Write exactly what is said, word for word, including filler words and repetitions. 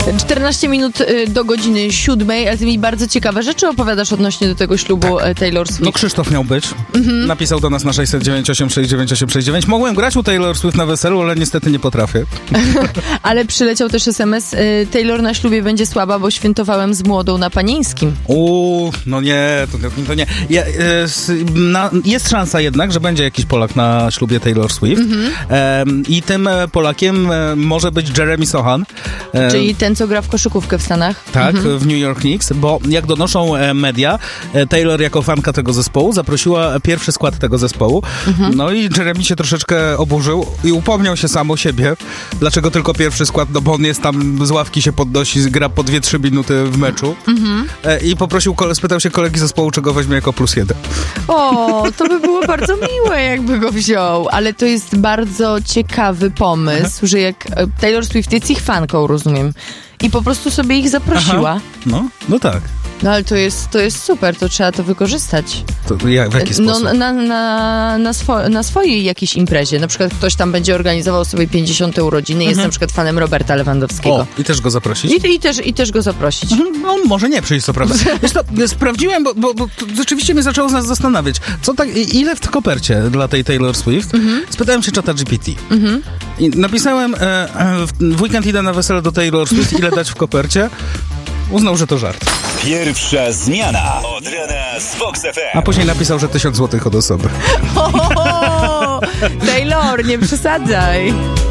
czternaście minut do godziny siódmej, ale ty mi bardzo ciekawe rzeczy opowiadasz odnośnie do tego ślubu tak. Taylor Swift. No Krzysztof miał być. Mhm. Napisał do nas na sześć zero dziewięć osiem sześć dziewięć osiem sześć dziewięć. Mogłem grać u Taylor Swift na weselu, ale niestety nie potrafię. Ale przyleciał też es em es. Taylor na ślubie będzie słaba, bo świętowałem z młodą na Panieńskim. Uuu, no nie, to, to nie. Ja, jest, na, jest szansa jednak, że będzie jakiś Polak na ślubie Taylor Swift. Mhm. E, I tym Polakiem może być Jeremy Sohan. E, Czyli ten, co gra w koszykówkę w Stanach. Tak, mhm. w New York Knicks, bo jak donoszą media, Taylor jako fanka tego zespołu zaprosiła pierwszy skład tego zespołu. Mhm. No i Jeremy się troszeczkę oburzył i upomniał się sam o siebie. Dlaczego tylko pierwszy skład? No bo on jest tam, z ławki się podnosi, gra po dwie trzy minuty w meczu. Mhm. I poprosił, spytał się kolegi zespołu, czego weźmie jako plus jeden. O, to by było bardzo miłe, jakby go wziął. Ale to jest bardzo ciekawy pomysł, aha. że jak Taylor Swift jest ich fanką, rozumiem, i po prostu sobie ich zaprosiła. Aha. No, no tak. No ale to jest, to jest super, to trzeba to wykorzystać. To jak, w jaki sposób? No na, na, na, swo, na swojej jakiejś imprezie. Na przykład ktoś tam będzie organizował sobie pięćdziesiąte urodziny, mhm. jest na przykład fanem Roberta Lewandowskiego. O, i też go zaprosić? I, i, też, i też go zaprosić. Mhm. No może nie przyjść, co prawda. Wiesz to, sprawdziłem, bo, bo, bo to rzeczywiście mnie zaczęło nas zastanawiać. Co tak, ile w kopercie dla tej Taylor Swift? Mhm. Spytałem się czata G P T. Mhm. I napisałem, e, e, w weekend idę na wesele do Taylor Swift, ile dać w kopercie? Uznał, że to żart. Pierwsza zmiana od rana z Vox F M. A później napisał, że tysiąc złotych od osoby. O, Taylor, nie przesadzaj.